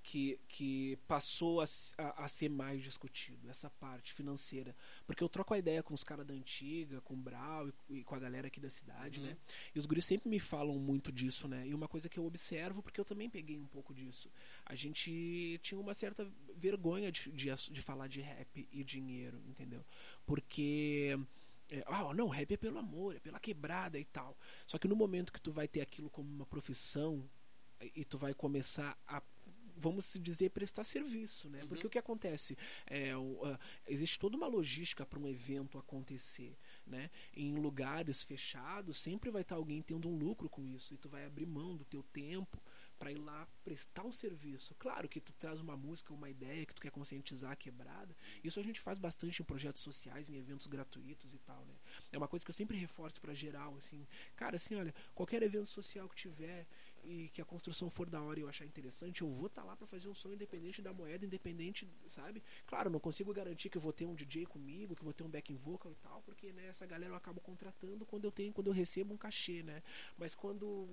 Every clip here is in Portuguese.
que passou a ser mais discutido, essa parte financeira. Porque eu troco a ideia com os caras da antiga, com o Brau e com a galera aqui da cidade, né? E os guris sempre me falam muito disso, né? E uma coisa que eu observo, porque eu também peguei um pouco disso. A gente tinha uma certa vergonha de falar de rap e dinheiro, entendeu? Porque... não, rap é pelo amor, é pela quebrada e tal. Só que no momento que tu vai ter aquilo como uma profissão e tu vai começar a, vamos dizer, prestar serviço, né? Porque o que acontece? Existe toda uma logística para um evento acontecer, né? Em lugares fechados sempre vai estar alguém tendo um lucro com isso, e tu vai abrir mão do teu tempo para ir lá prestar um serviço. Claro que tu traz uma música, uma ideia que tu quer conscientizar a quebrada. Isso a gente faz bastante em projetos sociais, em eventos gratuitos e tal, né? É uma coisa que eu sempre reforço para geral, assim, cara, assim, olha, qualquer evento social que tiver e que a construção for da hora e eu achar interessante, eu vou estar lá para fazer um som independente da moeda, independente, sabe? Claro, não consigo garantir que eu vou ter um DJ comigo, que eu vou ter um backing vocal e tal, porque, né, essa galera eu acabo contratando quando eu recebo um cachê, né? Mas quando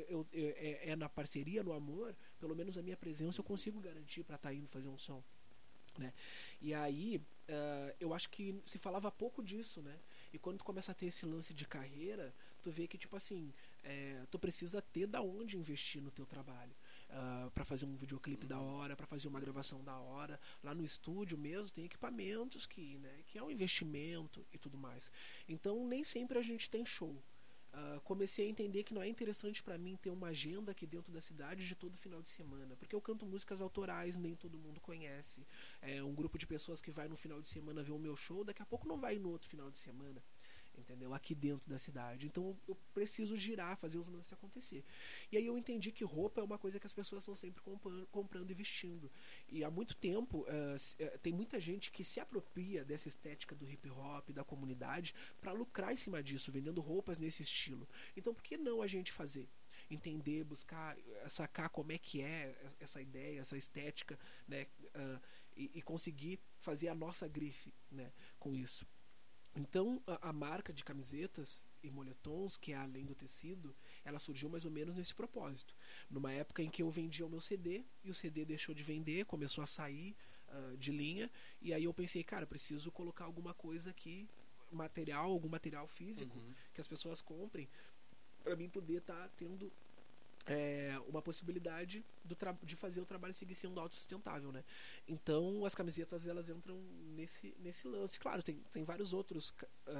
é na parceria, no amor, pelo menos a minha presença eu consigo garantir para estar indo fazer um som, né? E aí eu acho que se falava pouco disso, né? E quando tu começa a ter esse lance de carreira, tu vê que, tipo assim, tu precisa ter da onde investir no teu trabalho, para fazer um videoclipe da hora, para fazer uma gravação da hora. Lá no estúdio mesmo tem equipamentos que é um investimento e tudo mais. Então nem sempre a gente tem show. Comecei a entender que não é interessante para mim ter uma agenda aqui dentro da cidade de todo final de semana, porque eu canto músicas autorais, nem todo mundo conhece. Um grupo de pessoas que vai no final de semana ver o meu show, daqui a pouco não vai no outro final de semana, entendeu? Aqui dentro da cidade. Então eu preciso girar, fazer os lances acontecer. E aí eu entendi que roupa é uma coisa que as pessoas estão sempre comprando e vestindo. E há muito tempo tem muita gente que se apropria dessa estética do hip hop, da comunidade, para lucrar em cima disso, vendendo roupas nesse estilo. Então por que não a gente fazer? Entender, buscar, sacar como é que é essa ideia, essa estética, né? E conseguir fazer a nossa grife, né, com isso. Então a marca de camisetas e moletons, que é Além do Tecido, ela surgiu mais ou menos nesse propósito. Numa época em que eu vendia o meu CD e o CD deixou de vender, começou a sair de linha, e aí eu pensei, cara, preciso colocar alguma coisa aqui, algum material físico que as pessoas comprem, para mim poder estar tendo uma possibilidade de fazer o trabalho seguir sendo autossustentável, né? Então as camisetas elas entram nesse lance. Claro, tem várias outras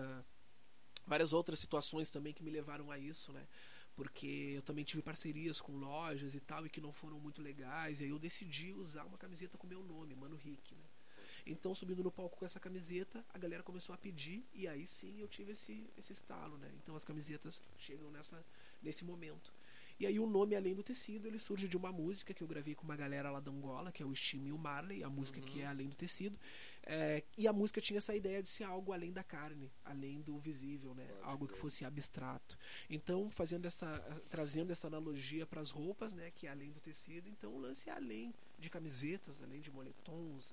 situações também que me levaram a isso, né? Porque eu também tive parcerias com lojas e tal, e que não foram muito legais, e aí eu decidi usar uma camiseta com meu nome, Mano Rick, né? Então, subindo no palco com essa camiseta, a galera começou a pedir, e aí sim eu tive esse estalo, né? Então as camisetas chegam nesse momento. E aí o nome Além do Tecido, ele surge de uma música que eu gravei com uma galera lá da Angola, que é o Steam e o Marley, a música que é Além do Tecido. E a música tinha essa ideia de ser algo além da carne, além do visível, né? Algo que fosse abstrato. Então, trazendo essa analogia para as roupas, né? Que é além do tecido, então o lance é além de camisetas, além de moletons,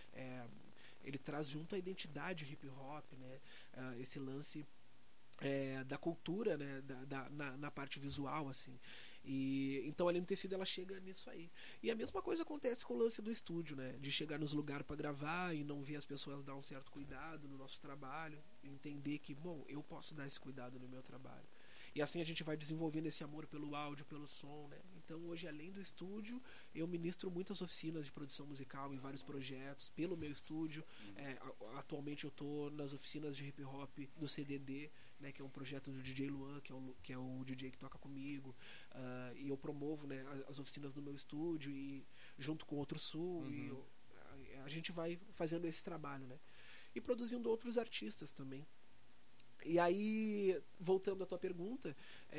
ele traz junto a identidade hip hop, né? Esse lance da cultura, né, na parte visual, assim. E então Além do Tecido ela chega nisso aí. E a mesma coisa acontece com o lance do estúdio, né, de chegar nos lugares para gravar e não ver as pessoas dar um certo cuidado no nosso trabalho, entender que, bom, eu posso dar esse cuidado no meu trabalho. E assim a gente vai desenvolvendo esse amor pelo áudio, pelo som, né? Então hoje, além do estúdio, eu ministro muitas oficinas de produção musical em vários projetos pelo meu estúdio. Atualmente eu estou nas oficinas de hip hop do CDD, né, que é um projeto do DJ Luan, que é o DJ que toca comigo, e eu promovo, né, as oficinas do meu estúdio e junto com o Outro Sul, e a gente vai fazendo esse trabalho, né? E produzindo outros artistas também. E aí, voltando à tua pergunta,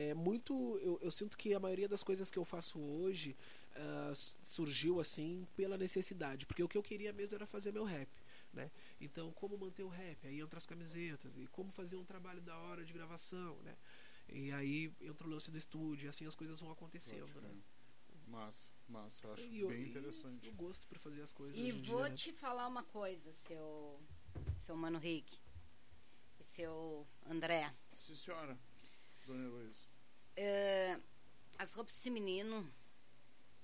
eu sinto que a maioria das coisas que eu faço hoje surgiu assim pela necessidade, porque o que eu queria mesmo era fazer meu rap, né? Então, como manter o rap? Aí entra as camisetas, e como fazer um trabalho da hora de gravação, né? E aí entra o lance do estúdio, e assim as coisas vão acontecendo, né? Massa, eu acho bem interessante. Eu gosto por fazer as coisas. E vou te falar uma coisa, seu Mano Rick e seu André. Sim, senhora, dona Heloísa. As roupas desse menino